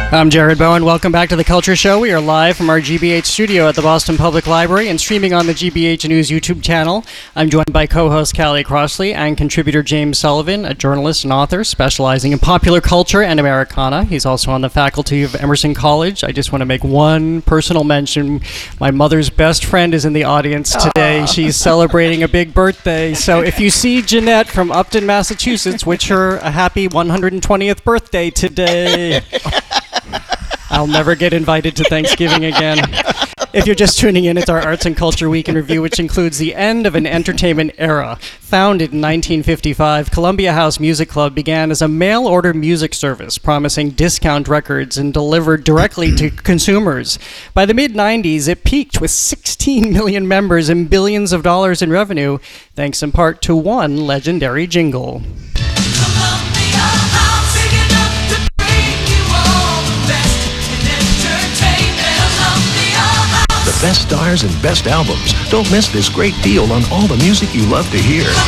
I'm Jared Bowen. Welcome back to The Culture Show. We are live from our GBH studio at the Boston Public Library and streaming on the GBH News YouTube channel. I'm joined by co-host Callie Crossley and contributor James Sullivan, a journalist and author specializing in popular culture and Americana. He's also on the faculty of Emerson College. I just want to make one personal mention. My mother's best friend is in the audience today. She's celebrating a big birthday. So if you see Jeanette from Upton, Massachusetts, wish her a happy 120th birthday today. I'll never get invited to Thanksgiving again. If you're just tuning in, it's our Arts and Culture Week in Review, which includes the end of an entertainment era. Founded in 1955, Columbia House Music Club began as a mail-order music service, promising discount records and delivered directly to consumers. By the mid-90s, it peaked with 16 million members and billions of dollars in revenue, thanks in part to one legendary jingle. The best stars and best albums. Don't miss this great deal on all the music you love to hear.